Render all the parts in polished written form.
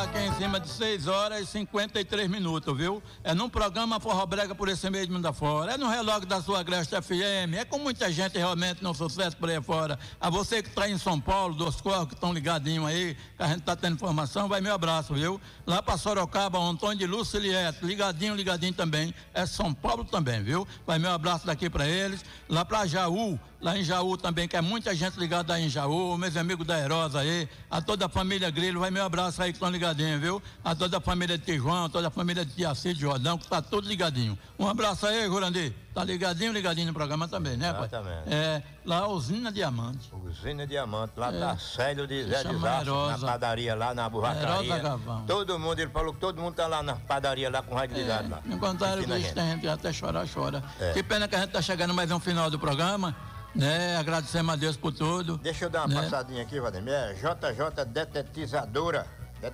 aqui em cima de 6h53, viu? É num programa Forró Brega por esse mesmo da fora. É no relógio da sua Agreste FM. É com muita gente realmente no sucesso por aí fora. A você que está em São Paulo, dos corpos que estão ligadinhos aí, que a gente está tendo informação, vai meu abraço, viu? Lá para Sorocaba, Antônio de Lúcio Liette, ligadinho também. É São Paulo também, viu? Vai meu abraço daqui para eles. Lá para Jaú, lá em Jaú também, que é muita gente ligada aí em Jaú, meus amigos da Herosa aí, a toda a família Grilo, vai meu abraço aí que estão ligadinhos, viu? A toda a família de Tijuana, toda a família de Tiaci, de Jordão, que tá tudo ligadinho. Um abraço aí, Jurandir. Tá ligadinho no programa também, né, pai? Exatamente. É, lá Usina Diamante. Usina Diamante, lá da Célio de Zé de Zaço, na padaria lá, na borracharia. Todo mundo, ele falou que todo mundo tá lá na padaria lá com o rádio ligado lá. Me contaram que isso tem gente que até chora. Que pena que a gente tá chegando mais um final do programa, né? Agradecemos a Deus por tudo. Deixa eu dar uma passadinha aqui, Vladimir. JJ Detetizadora.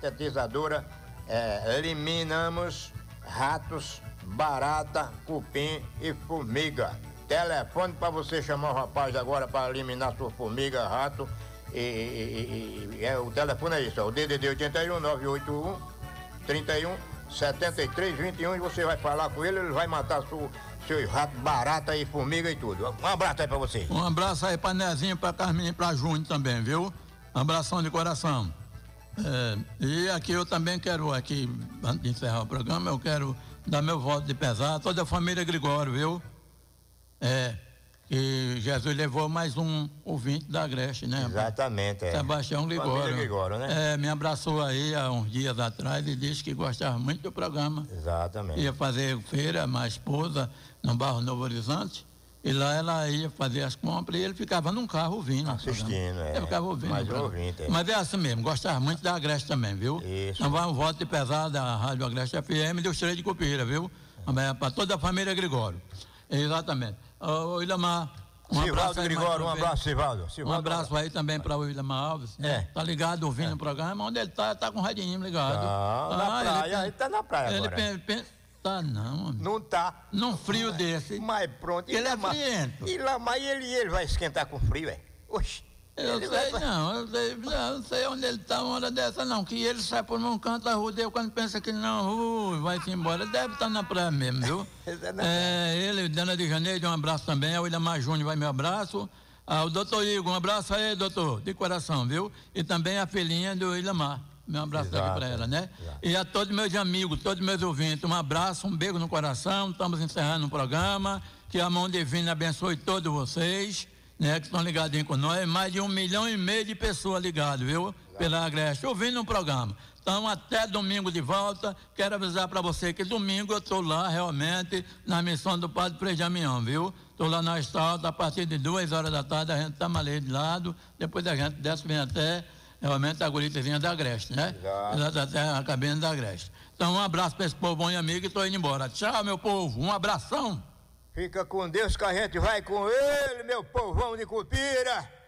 Eliminamos ratos, barata, cupim e formiga. Telefone para você chamar o rapaz agora para eliminar sua formiga, rato. O telefone é isso, o DDD 81 981 31 73 21 e você vai falar com ele vai matar seus ratos, barata e formiga e tudo. Um abraço aí pra você. Um abraço aí pra Nezinho, pra Carminha e pra Júnior também, viu? Um abração de coração. E aqui eu também quero, aqui, antes de encerrar o programa, eu quero dar meu voto de pesar a toda a família Gregório, viu? Que Jesus levou mais um ouvinte da Agreste, né? Exatamente, Sebastião Gregório. Gregório, né? Me abraçou aí há uns dias atrás e disse que gostava muito do programa. Exatamente. Ia fazer feira, minha esposa, no bairro Novo Horizonte, e lá ela ia fazer as compras e ele ficava num carro ouvindo. Assistindo, Ele ficava ouvindo. Mais um ouvinte, Mas é assim mesmo, gostava muito da Agreste também, viu? Isso. Então vai um voto de pesar da Rádio Agreste FM e dos Três de Cupira, viu? Para toda a família Gregório. Exatamente. Ô Ilamar, Sivaldo Gregório, um abraço, Sivaldo. Um abraço aí também para o Ilamar Alves, né? Tá ligado ouvindo o programa, onde ele tá com o radinho ligado. Na praia, ele tá na praia agora. Tá não, amigo. Não tá. Num frio desse. Mas pronto. Ele é friento. Mas ele vai esquentar com frio, Oxi. Eu não sei onde ele tá uma hora dessa não, que ele sai por um canto da rua, quando pensa que não, vai-se embora, deve estar na praia mesmo, viu? Ele, Dana de Janeiro, um abraço também, ao William Júnior vai meu abraço, ao doutor Igor, um abraço aí, doutor, de coração, viu? E também a filhinha do William, meu abraço daqui para ela, né? Exato. E a todos meus amigos, todos meus ouvintes, um abraço, um beijo no coração, estamos encerrando o programa, que a mão divina abençoe todos vocês, né, que estão ligadinhos com nós, mais de 1,5 milhão de pessoas ligadas, viu? Exato. Pela Agreste, ouvindo o programa. Então, até domingo de volta, quero avisar para você que domingo eu estou lá, realmente, na missão do Padre Frei Damião, viu? Estou lá na Estalta, a partir de 2h da tarde, a gente está ali de lado, depois a gente desce bem até, realmente, a guritazinha da Agreste, né? Exato. Até a cabine da Agreste. Então, um abraço para esse povo bom e amigo e estou indo embora. Tchau, meu povo, um abração. Fica com Deus que a gente vai com ele, meu povão de Cupira.